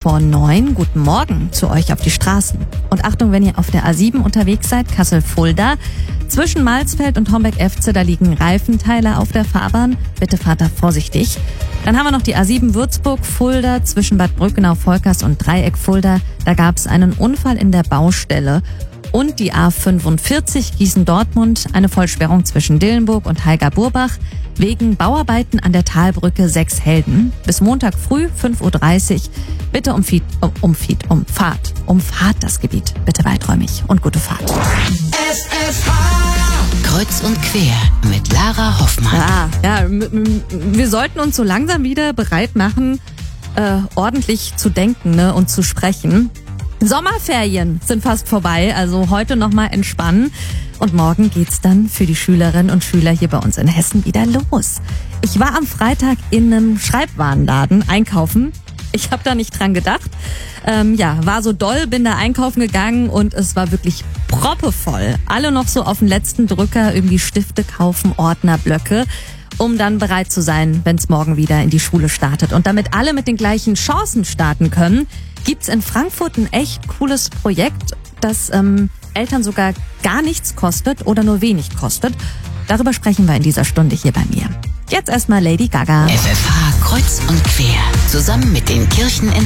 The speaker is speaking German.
8:45. Guten Morgen zu euch auf die Straßen. Und Achtung, wenn ihr auf der A7 unterwegs seid, Kassel-Fulda, zwischen Malsfeld und Homberg-Efze, da liegen Reifenteile auf der Fahrbahn. Bitte fahrt da vorsichtig. Dann haben wir noch die A7 Würzburg-Fulda zwischen Bad Brückenau-Volkers und Dreieck-Fulda. Da gab es einen Unfall in der Baustelle. Und die A45 Gießen-Dortmund, eine Vollsperrung zwischen Dillenburg und Heiger-Burbach wegen Bauarbeiten an der Talbrücke 6 Helden. Bis Montag früh 5:30 Uhr. Bitte umfahrt das Gebiet. Bitte weiträumig und gute Fahrt. Kreuz und quer mit Lara Hoffmann. Ja, wir sollten uns so langsam wieder bereit machen, ordentlich zu denken, und zu sprechen. Sommerferien sind fast vorbei, also heute nochmal entspannen. Und morgen geht's dann für die Schülerinnen und Schüler hier bei uns in Hessen wieder los. Ich war am Freitag in einem Schreibwarenladen einkaufen. Ich habe da nicht dran gedacht. War so doll, bin da einkaufen gegangen und es war wirklich proppevoll. Alle noch so auf den letzten Drücker irgendwie Stifte kaufen, Ordner, Blöcke, um dann bereit zu sein, wenn es morgen wieder in die Schule startet. Und damit alle mit den gleichen Chancen starten können, gibt's in Frankfurt ein echt cooles Projekt, das Eltern sogar gar nichts kostet oder nur wenig kostet. Darüber sprechen wir in dieser Stunde hier bei mir. Jetzt erstmal Lady Gaga. FFH Kreuz und quer. Zusammen mit den Kirchen in